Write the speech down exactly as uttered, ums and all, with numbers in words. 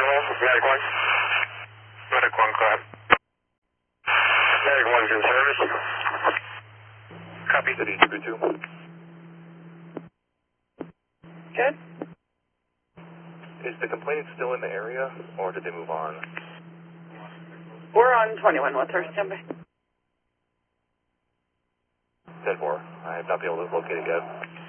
Medic one. Medic one, go ahead. Medic one's in service. Copy. City two two. Good. Is the complainant still in the area, or did they move on? We're on twenty-one with her, standby. ten four. I have not been able to locate it yet.